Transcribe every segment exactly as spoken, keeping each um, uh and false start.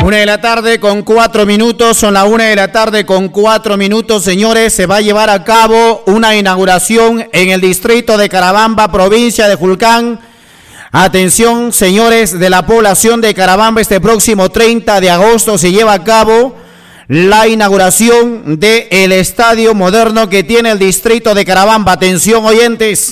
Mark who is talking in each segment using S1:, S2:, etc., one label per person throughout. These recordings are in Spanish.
S1: Una de la tarde con cuatro minutos, son la una de la tarde con cuatro minutos, señores. Se va a llevar a cabo una inauguración en el distrito de Carabamba, provincia de Julcán. Atención, señores de la población de Carabamba, este próximo treinta de agosto se lleva a cabo la inauguración del estadio moderno que tiene el distrito de Carabamba. Atención, oyentes.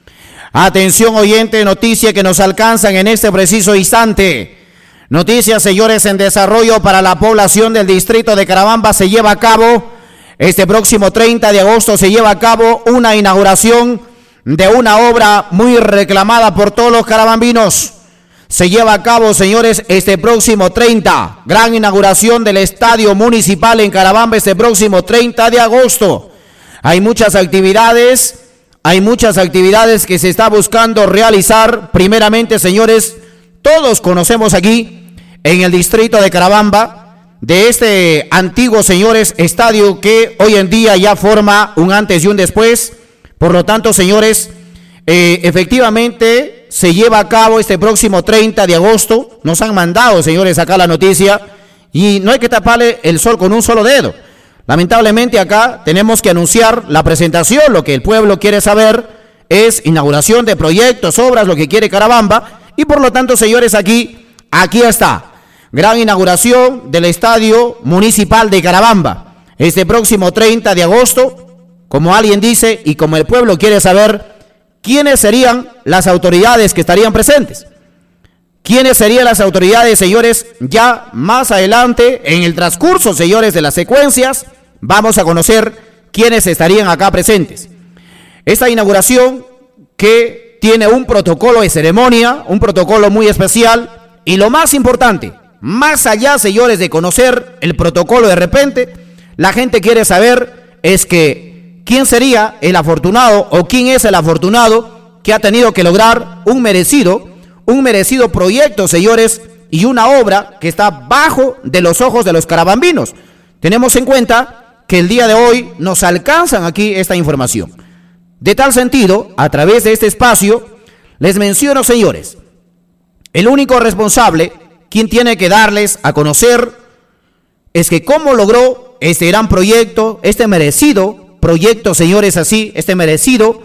S1: Atención, oyentes, noticias que nos alcanzan en este preciso instante. Noticias, señores, en desarrollo para la población del distrito de Carabamba. Se lleva a cabo, este próximo treinta de agosto, se lleva a cabo una inauguración de una obra muy reclamada por todos los carabambinos. Se lleva a cabo, señores, este próximo treinta, gran inauguración del estadio municipal en Carabamba, este próximo treinta de agosto. Hay muchas actividades, hay muchas actividades que se está buscando realizar. Primeramente, señores, todos conocemos aquí, en el distrito de Carabamba, de este antiguo, señores, estadio que hoy en día ya forma un antes y un después. Por lo tanto, señores, eh, efectivamente se lleva a cabo este próximo treinta de agosto. Nos han mandado, señores, acá la noticia y no hay que taparle el sol con un solo dedo. Lamentablemente acá tenemos que anunciar la presentación. Lo que el pueblo quiere saber es inauguración de proyectos, obras, lo que quiere Carabamba. Y por lo tanto, señores, aquí, aquí está. Gran inauguración del estadio municipal de Carabamba. Este próximo treinta de agosto, como alguien dice y como el pueblo quiere saber, ¿quiénes serían las autoridades que estarían presentes? ¿Quiénes serían las autoridades, señores? Ya más adelante, en el transcurso, señores, de las secuencias, vamos a conocer quiénes estarían acá presentes. Esta inauguración que tiene un protocolo de ceremonia, un protocolo muy especial, y lo más importante, más allá, señores, de conocer el protocolo, de repente, la gente quiere saber es que quién sería el afortunado o quién es el afortunado que ha tenido que lograr un merecido, un merecido proyecto, señores, y una obra que está bajo de los ojos de los carabambinos. Tenemos en cuenta que el día de hoy nos alcanzan aquí esta información. De tal sentido, a través de este espacio, les menciono, señores, el único responsable, quien tiene que darles a conocer, es que cómo logró este gran proyecto, este merecido proyecto, señores, así, este merecido,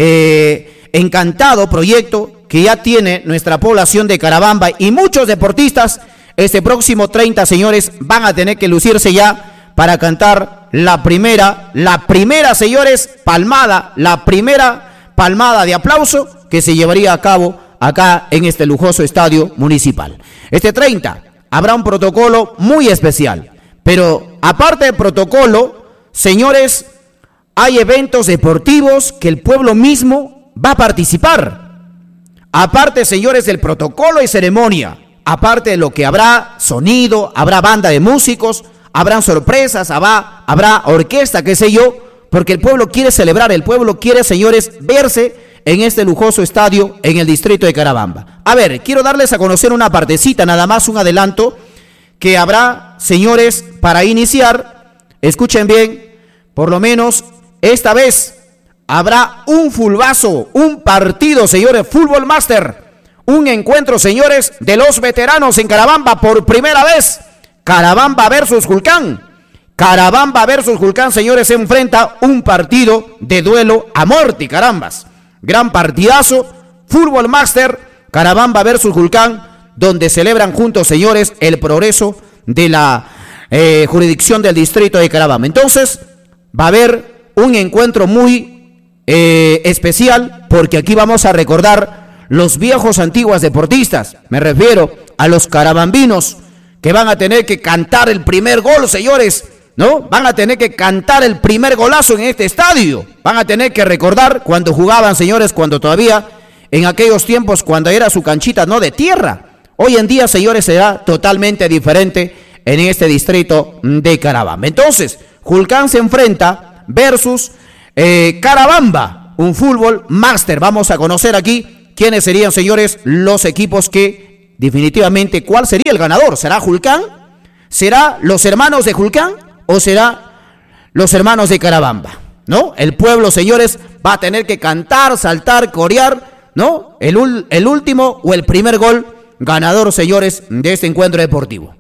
S1: eh, encantado proyecto que ya tiene nuestra población de Carabamba y muchos deportistas. Este próximo treinta, señores, van a tener que lucirse ya para cantar la primera, la primera, señores, palmada, la primera palmada de aplauso que se llevaría a cabo acá en este lujoso estadio municipal. Este treinta habrá un protocolo muy especial, pero aparte del protocolo, señores, hay eventos deportivos que el pueblo mismo va a participar. Aparte, señores, del protocolo y ceremonia, aparte de lo que habrá sonido, habrá banda de músicos, habrán sorpresas, habrá, habrá orquesta, qué sé yo, porque el pueblo quiere celebrar, el pueblo quiere, señores, verse en este lujoso estadio en el distrito de Carabamba. A ver, quiero darles a conocer una partecita, nada más un adelanto, que habrá, señores, para iniciar, escuchen bien, por lo menos esta vez habrá un fulbazo, un partido, señores, Fútbol Master, un encuentro, señores, de los veteranos en Carabamba por primera vez. Carabamba versus Julcán. Carabamba versus Julcán, señores, se enfrenta un partido de duelo a muerte, carambas. Gran partidazo, Fútbol Master, Carabamba versus Julcán, donde celebran juntos, señores, el progreso de la eh, jurisdicción del distrito de Carabamba. Entonces, va a haber un encuentro muy eh, especial, porque aquí vamos a recordar los viejos antiguos deportistas. Me refiero a los carabambinos, que van a tener que cantar el primer gol, señores, ¿no? Van a tener que cantar el primer golazo en este estadio. Van a tener que recordar cuando jugaban, señores, cuando todavía, en aquellos tiempos, cuando era su canchita, no de tierra. Hoy en día, señores, será totalmente diferente en este distrito de Carabamba. Entonces, Julcán se enfrenta versus eh, Carabamba, un Fútbol Master. Vamos a conocer aquí quiénes serían, señores, los equipos que definitivamente, ¿cuál sería el ganador? ¿Será Julcán? ¿Será los hermanos de Julcán? ¿O será los hermanos de Carabamba? ¿No? El pueblo, señores, va a tener que cantar, saltar, corear, ¿no? El, el último o el primer gol ganador, señores, de este encuentro deportivo.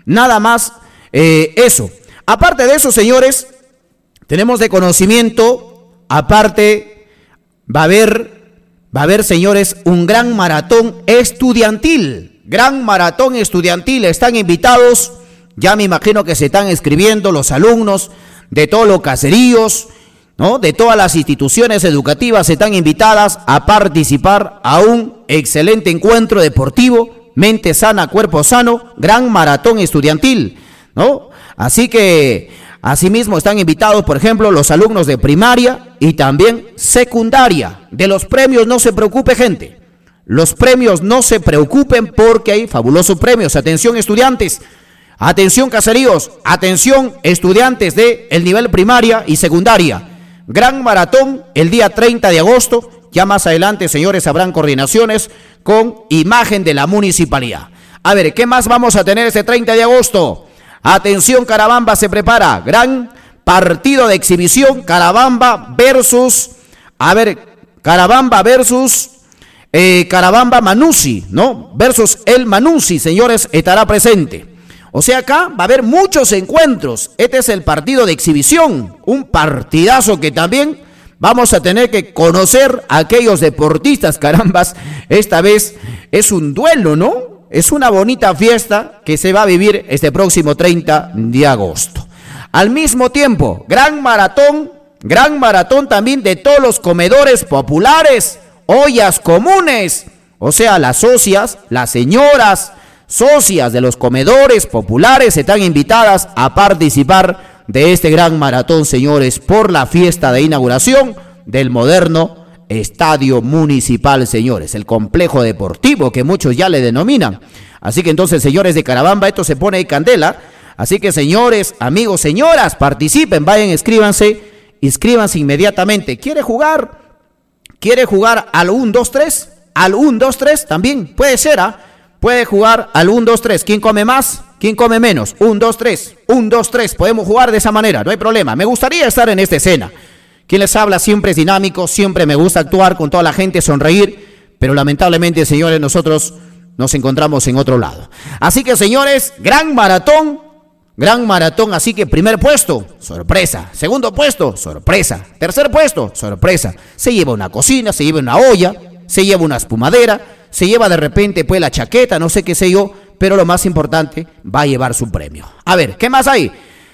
S1: Nada más eh, eso. Aparte de eso, señores, tenemos de conocimiento, aparte, va a haber, va a haber, señores, un gran maratón estudiantil. Gran maratón estudiantil. Están invitados, ya me imagino que se están escribiendo los alumnos de todos los caseríos, ¿no? De todas las instituciones educativas están invitadas a participar a un excelente encuentro deportivo, mente sana, cuerpo sano, gran maratón estudiantil, ¿no? Así que, asimismo, están invitados, por ejemplo, los alumnos de primaria y también secundaria. De los premios no se preocupe, gente. Los premios no se preocupen porque hay fabulosos premios. Atención, estudiantes. Atención, caseríos. Atención, estudiantes de el nivel primaria y secundaria. Gran maratón el día treinta de agosto. Ya más adelante, señores, habrán coordinaciones con imagen de la municipalidad. A ver, ¿qué más vamos a tener este treinta de agosto? Atención, Carabamba se prepara. Gran partido de exhibición. Carabamba versus, a ver, Carabamba versus eh, Carabamba Manusi, ¿no? Versus el Manusi, señores, estará presente. O sea, acá va a haber muchos encuentros. Este es el partido de exhibición. Un partidazo que también vamos a tener que conocer a aquellos deportistas, carambas. Esta vez es un duelo, ¿no? Es una bonita fiesta que se va a vivir este próximo treinta de agosto. Al mismo tiempo, gran maratón, gran maratón también de todos los comedores populares, ollas comunes, o sea, las socias, las señoras socias de los comedores populares están invitadas a participar de este gran maratón, señores, por la fiesta de inauguración del moderno Estadio Municipal, señores, el complejo deportivo que muchos ya le denominan. Así que entonces, señores de Carabamba, esto se pone de candela. Así que, señores, amigos, señoras, participen, vayan, inscríbanse, inscríbanse inmediatamente. ¿Quiere jugar? ¿Quiere jugar al uno, dos, tres? Al uno, dos, tres también puede ser, ¿ah? Puede jugar al uno, dos, tres. ¿Quién come más? ¿Quién come menos? uno, dos, tres. uno, dos, tres. Podemos jugar de esa manera, no hay problema. Me gustaría estar en esta escena. Quien les habla siempre es dinámico, siempre me gusta actuar con toda la gente, sonreír, pero lamentablemente, señores, nosotros nos encontramos en otro lado. Así que, señores, gran maratón, gran maratón, así que primer puesto, sorpresa. Segundo puesto, sorpresa. Tercer puesto, sorpresa. Se lleva una cocina, se lleva una olla, se lleva una espumadera, se lleva de repente pues la chaqueta, no sé qué sé yo, pero lo más importante, va a llevar su premio. A ver, ¿qué más hay?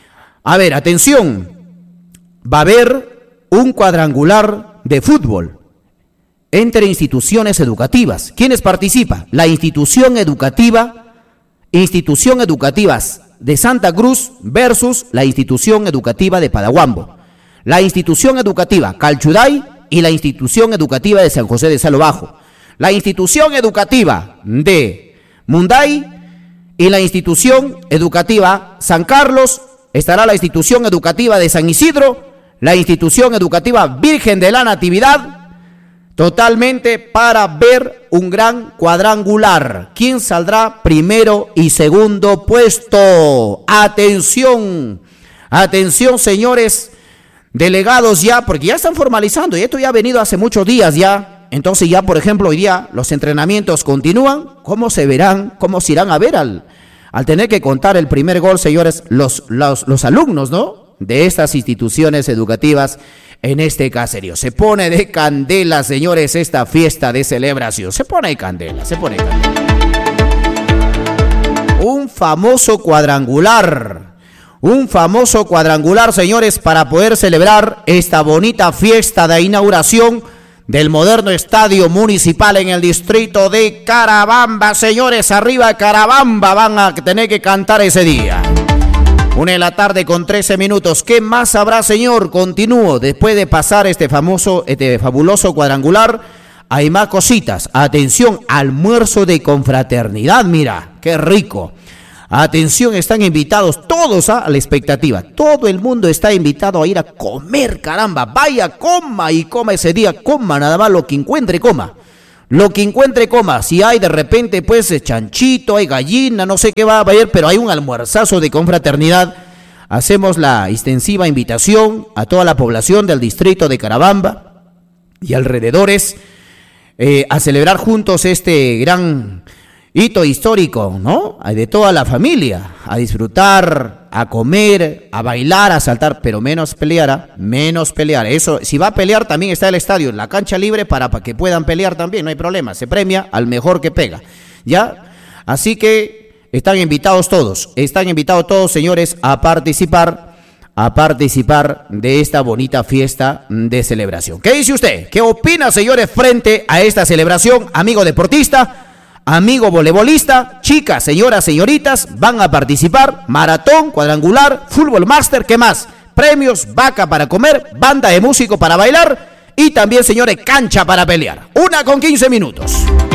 S1: A ver, atención, va a haber un cuadrangular de fútbol entre instituciones educativas. ¿Quiénes participan? La institución educativa, institución educativas de Santa Cruz versus la institución educativa de Padahuambo. La institución educativa Calchuday y la institución educativa de San José de Salo Bajo. La institución educativa de Munday y la institución educativa San Carlos. Estará la institución educativa de San Isidro, la institución educativa Virgen de la Natividad, totalmente para ver un gran cuadrangular. ¿Quién saldrá primero y segundo puesto? Atención, atención, señores delegados ya, porque ya están formalizando y esto ya ha venido hace muchos días ya. Entonces ya, por ejemplo, hoy día los entrenamientos continúan. ¿Cómo se verán? ¿Cómo se irán a ver al, al tener que contar el primer gol, señores, los, los, los alumnos, ¿no?, de estas instituciones educativas en este caserío? Se pone de candela, señores, esta fiesta de celebración. Se pone de candela, se pone de candela. Un famoso cuadrangular, un famoso cuadrangular, señores, para poder celebrar esta bonita fiesta de inauguración del moderno Estadio Municipal en el distrito de Carabamba. Señores, arriba Carabamba, van a tener que cantar ese día. Una de la tarde con trece minutos. ¿Qué más habrá, señor? Continúo. Después de pasar este famoso, este fabuloso cuadrangular, hay más cositas. Atención, almuerzo de confraternidad. Mira, qué rico. Atención, están invitados todos, ¿eh?, a la expectativa. Todo el mundo está invitado a ir a comer, caramba. Vaya, coma y coma ese día. Coma nada más lo que encuentre, coma. Lo que encuentre, coma. Si hay de repente, pues, chanchito, hay gallina, no sé qué va a haber, pero hay un almuerzazo de confraternidad. Hacemos la extensiva invitación a toda la población del distrito de Carabamba y alrededores eh, a celebrar juntos este gran hito histórico, ¿no? De toda la familia, a disfrutar, a comer, a bailar, a saltar, pero menos pelear, ¿eh? menos pelear. Eso, si va a pelear también está el estadio, la cancha libre para, para que puedan pelear también, no hay problema, se premia al mejor que pega, ¿ya? Así que están invitados todos, están invitados todos, señores, a participar, a participar de esta bonita fiesta de celebración. ¿Qué dice usted? ¿Qué opina, señores, frente a esta celebración, amigo deportista? Amigo voleibolista, chicas, señoras, señoritas, van a participar, maratón, cuadrangular, fútbol máster, ¿qué más? Premios, vaca para comer, banda de músico para bailar y también, señores, cancha para pelear. Una con quince minutos.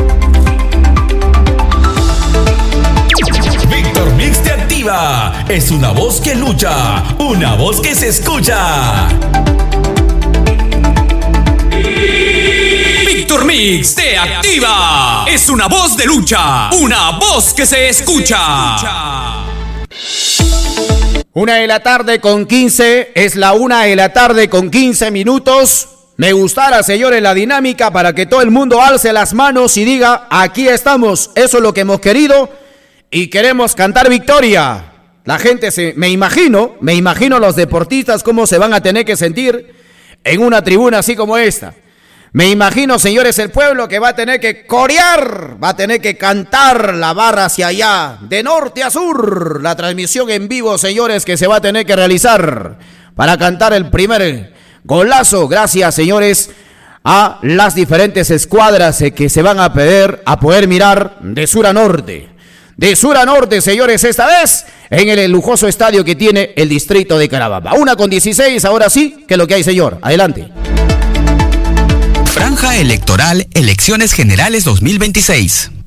S2: Víctor Mix te activa. Es una voz que lucha, una voz que se escucha. Víctor Mix te activa. Es una voz de lucha, una voz que se escucha.
S1: Una de la tarde con quince, es la una de la tarde con quince minutos. Me gustará, señores, la dinámica para que todo el mundo alce las manos y diga, aquí estamos, eso es lo que hemos querido y queremos cantar victoria. La gente se, me imagino, me imagino los deportistas cómo se van a tener que sentir en una tribuna así como esta. Me imagino, señores, el pueblo que va a tener que corear, va a tener que cantar la barra hacia allá, de norte a sur. La transmisión en vivo, señores, que se va a tener que realizar para cantar el primer golazo. Gracias, señores, a las diferentes escuadras que se van a poder, a poder mirar de sur a norte. De sur a norte, señores, esta vez en el lujoso estadio que tiene el distrito de Carabamba. Una con dieciséis, ahora sí, ¿qué es lo que hay, señor? Adelante.
S3: Franja electoral, elecciones generales dos mil veintiséis.